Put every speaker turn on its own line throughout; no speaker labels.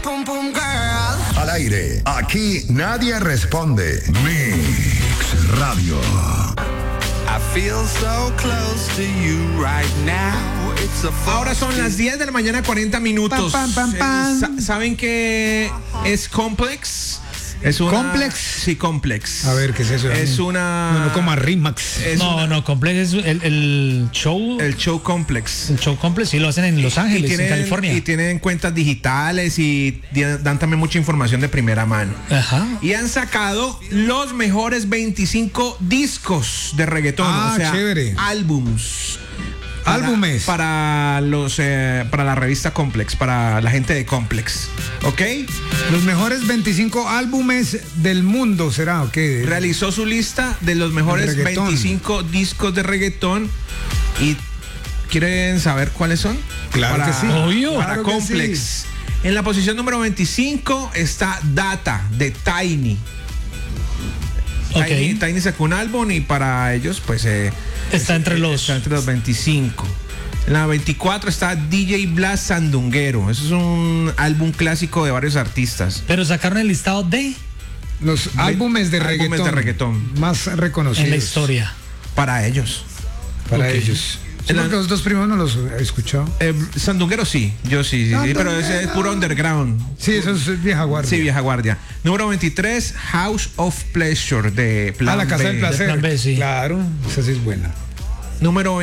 pum pum girl.
Al aire, aquí nadie responde. Mix Radio.
I feel so close to you right now. It's a
Ahora son las 10 de la mañana, 40 minutos.
Pam, pam, pam, pam.
¿Saben qué es Complex? Es una...
¿Complex?
Sí, Complex.
A ver, ¿qué es eso?
Es una...
No como a Rimax.
es
No,
una-
no, Complex es el show.
El show Complex.
El show Complex sí lo hacen en Los Ángeles, en California.
Y tienen cuentas digitales y dan también mucha información de primera mano.
Ajá.
Y han sacado los mejores 25 discos de reggaetón.
Ah,
o sea,
chévere.
álbums.
Álbumes.
Para la revista Complex, para la gente de Complex. ¿Ok?
Los mejores 25 álbumes del mundo, ¿será o qué?
Realizó su lista de los mejores
Reggaetón.
25 discos de reggaetón. ¿Y quieren saber cuáles son?
Claro que sí.
Obvio.
Para
Claro que
Complex.
sí.
En la posición número 25 está Data de Tiny.
Ok.
Tiny sacó un álbum y para ellos, pues.
Está entre los.
Está entre los 25. En la 24 está DJ Blas Sandunguero. Eso es un álbum clásico de varios artistas.
Pero sacaron el listado de
Los álbumes de
álbumes
reggaetón.
de reggaetón.
Más reconocidos.
en la historia.
Para ellos.
Para
Ok.
ellos. Sí,
En la-
porque los dos primeros no los he escuchado.
Sandunguero sí, yo sí, pero ese es puro underground.
Sí, eso es vieja guardia.
Sí, vieja guardia. Número 23, House of Pleasure de Plan
La Casa
B.
del Placer.
Plan B, sí.
Claro, esa sí es buena.
Número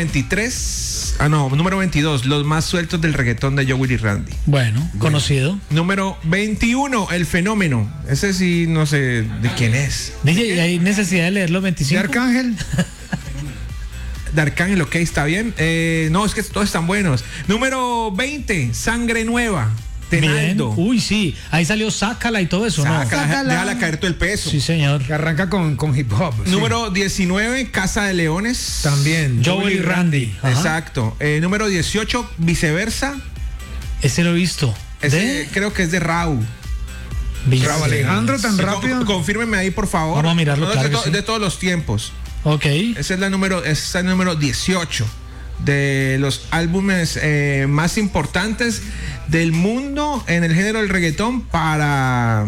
22, Los más sueltos del reggaetón de Joey y Randy.
Bueno, conocido.
Número 21, El Fenómeno. Ese sí no sé de quién es.
DJ, ¿hay necesidad de leer los
¿De
25?
Arcángel?
De Arcángel, ok, está bien. No, es que todos están buenos. Número 20, Sangre Nueva.
Bien.
Tenaldo.
Uy, sí. Ahí salió Sácala y todo eso, ¿no?
Sácala, déjala caer todo el peso.
Sí, señor.
Que arranca con hip hop. sí.
Número 19, Casa de Leones.
También.
Joel y Randy. Ajá.
Exacto. Número 18, Viceversa.
Ese lo he visto.
Ese creo que es de Raúl.
Raúl Alejandro, tan rápido.
Confírmeme ahí, por favor.
Vamos a mirarlo,
No,
claro
de,
que sí.
de todos los tiempos.
Ok.
Ese es el número 18 de los álbumes más importantes del mundo en el género del reggaetón para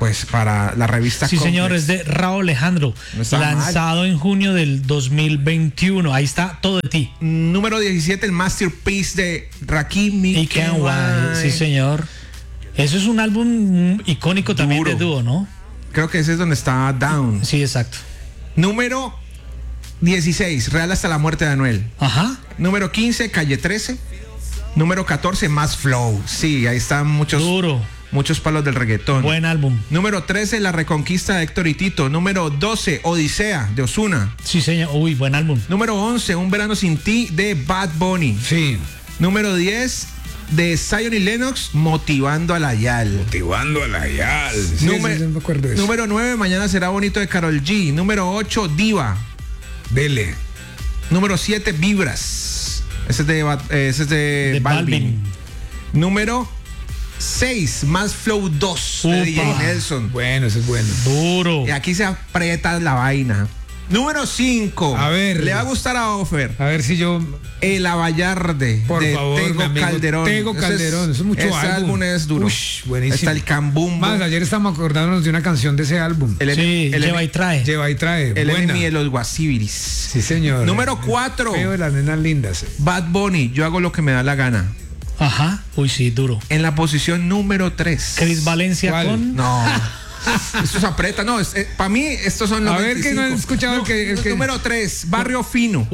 la revista
Sí,
Complex.
señor, es de Raúl Alejandro.
No está
lanzado en junio del 2021. Ahí está todo de ti.
Número 17, el Masterpiece de Rakim
Y Ken White. Sí, señor. Eso es un álbum icónico también
Duro.
de dúo, ¿no?
Creo que ese es donde está Down.
Sí, exacto.
Número 16, Real hasta la muerte de Anuel.
Ajá.
Número 15, Calle 13. Número 14, Más Flow. Sí, ahí están muchos palos del reggaetón.
Buen álbum.
Número 13, La Reconquista de Héctor y Tito. Número 12, Odisea de Ozuna.
Sí, señor. Uy, buen álbum.
Número 11, Un Verano Sin Ti de Bad Bunny.
Sí.
Número 10, de Zion y Lennox, Motivando a la Yal.
Motivando a la Yal. Sí,
Número-
sí, me acuerdo de eso.
Número 9, Mañana será bonito de Karol G. Número 8, Diva.
Dele.
Número 7, Vibras. Ese es de Balvin. Número 6, Más Flow 2 de
Upa.
DJ Nelson.
Bueno, ese es bueno.
Duro.
Y aquí se aprieta la vaina. Número 5.
A ver.
Le va a gustar a Offer.
A ver si yo.
El Avallarde
Por
de
favor,
Tego
mi amigo,
Calderón.
Tego
Ese
Calderón, eso es mucho
ese
álbum.
álbum es duro.
Ush, buenísimo.
Está el Cambumbo.
Más, ayer estamos acordándonos de una canción de ese álbum.
El,
Sí,
el,
lleva y trae.
Lleva y trae.
el
buena.
enemy de los Guasibiris.
Sí, señor.
Número 4.
Feo de las nenas lindas.
Bad Bunny, Yo hago lo que me da la gana.
Ajá. Uy, sí, duro.
En la posición número 3.
Cris Valencia
¿Cuál?
con.
No. Esto se aprieta. No, para mí estos son los
A ver, que no he
25.
escuchado el que-
Número 3, Barrio Fino.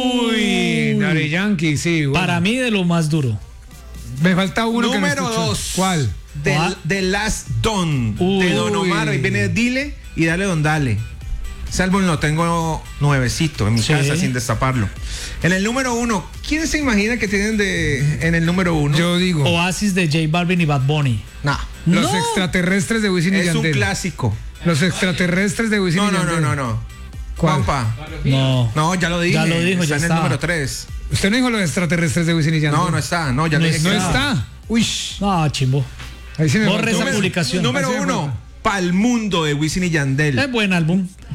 Uy, Daddy Yankee, sí. bueno.
Para mí, de lo más duro.
Me falta uno que no
Número
escucho.
2.
¿Cuál?
The Last Don.
Uy.
De Don Omar. Y viene Dile y Dale Don Dale. Ese álbum lo tengo nuevecito en mi
Sí.
casa sin destaparlo. En el número 1, ¿quién se imagina que tienen en el número 1?
Yo digo.
Oasis de J Balvin y Bad Bunny.
No.
Los
No.
extraterrestres de Wisin y
Es un
Yandel.
clásico.
Los extraterrestres de Wisin
No,
y
no, no,
Yandel.
no, no.
¿Cuál?
Juanpa.
No.
No, ya lo dije.
Ya lo dijo,
está
ya
en el
estaba.
número 3.
¿Usted no dijo los extraterrestres de Wisin y Yandel?
No, no está. No, ya
No
lo dije.
No
que
está. Uy.
No, chimbo.
Ahí sí me
Borre
faltó.
esa publicación.
Número
Así me
1,
falta.
Pa'l Mundo de Wisin y Yandel.
Es buen álbum.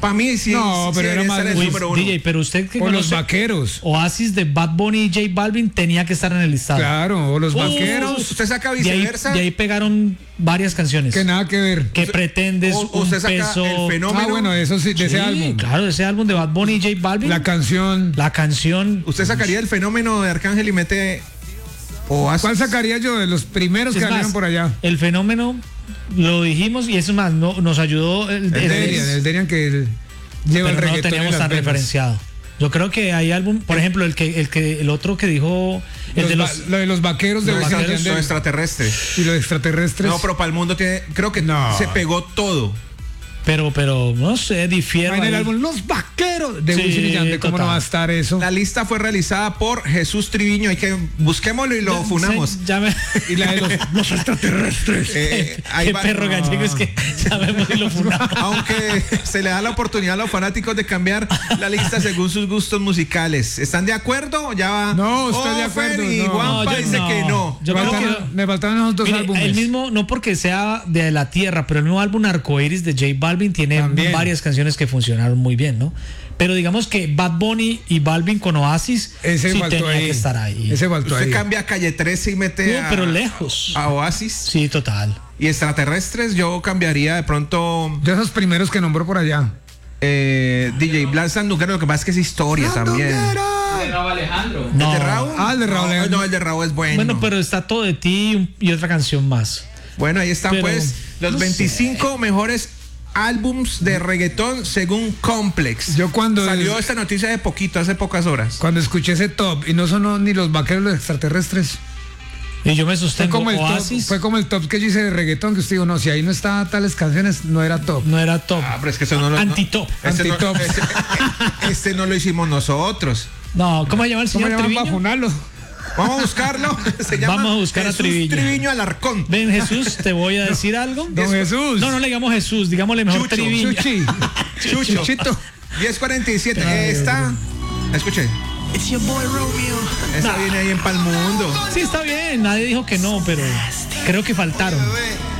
Para mí sí.
No,
sí
pero era
debería
más
estar en
de
el número uno.
DJ, pero usted que
O los
conoce
vaqueros.
Oasis de Bad Bunny y J Balvin tenía que estar en el listado.
Claro, o los vaqueros.
Usted saca
De ahí,
viceversa.
de ahí pegaron varias canciones.
Que nada que ver.
Que pretendes
o
un
usted saca
peso.
el fenómeno.
Ah, bueno, eso sí, de ese
Sí,
álbum.
claro, de ese álbum de Bad Bunny y J Balvin.
La canción.
La canción.
Usted sacaría el fenómeno de Arcángel y mete Oasis.
¿Cuál sacaría yo de los primeros
Es
que salieron
más,
por allá?
El fenómeno lo dijimos y eso más nos ayudó
El Derian que lleva el
pero no lo
reggaetón en
teníamos
las
tan
venas.
referenciado. Yo creo que hay álbum, por ejemplo, el otro que dijo
Lo de los vaqueros de
Los
Wisin y
vaqueros son
Yandel.
extraterrestres.
Y los extraterrestres.
No, pero para el mundo tiene. Creo que
No.
se pegó todo.
pero no sé, difiero.
Ah, en el
ahí.
álbum Los Vaqueros de
Sí,
Wisin y Yandel. ¿Cómo
total.
no va a estar eso?
La lista fue realizada por Jesús Triviño. Hay que busquémoslo y lo funamos.
Ya me-
Y la de los extraterrestres.
Ahí
Qué
va-
perro gallego es que sabemos y lo funamos.
Aunque se le da la oportunidad a los fanáticos de cambiar la lista según sus gustos musicales. ¿Están de acuerdo? Ya va.
No, estoy de acuerdo,
Y
no.
Juanpa
No, yo
dice
no.
que no.
Yo creo
Me faltaban esos dos
Mire,
álbumes.
el mismo, no porque sea de la tierra, pero el mismo álbum Arcoiris de J Balvin tiene
También.
varias canciones que funcionaron muy bien, ¿no? Pero digamos que Bad Bunny y Balvin con Oasis
Ese
sí
faltó
tenía
ahí.
que estar ahí.
Ese faltó
Usted
ahí.
cambia a Calle 13 y mete
No, pero lejos.
a Oasis.
Sí, total.
Y extraterrestres, yo cambiaría de pronto
De esos primeros que nombró por allá.
DJ Blas Sandunguero. Lo que pasa es que es historia también.
Alejandro.
¿El
No.
de Raúl?
Ah, el de Raúl.
No, el de Raúl es bueno.
Bueno, pero está Todo de ti y otra canción más.
Bueno, ahí están
Pero,
pues los
no
25 mejores álbums de reggaetón según Complex.
Yo cuando
Salió esta noticia de poquito, hace pocas horas.
Cuando escuché ese top y no sonó ni los vaqueros los extraterrestres.
Y yo me
Fue
sostengo
como, el top,
Oasis.
fue como el top que yo hice de reggaetón, que usted dijo, no, si ahí no está tales canciones, no era top.
No era top.
Ah, pero es que eso no lo...
Antitop.
Este no,
Antitop.
este no lo hicimos nosotros.
No, ¿cómo se llama el
¿Cómo
señor
llaman para
Triviño?
funarlo?
Vamos a buscarlo. Se llama
Vamos a buscar a
Jesús
Triviño.
Triviño Alarcón.
Ven, Jesús, te voy a decir algo.
Don Jesús.
No le digamos Jesús, digámosle mejor
Chucho,
Triviño.
Chuchi.
Chucho.
Chuchito.
10:47. Está... Escuche. Esa viene ahí en Palmundo.
Sí, está bien, nadie dijo que no, pero creo que faltaron.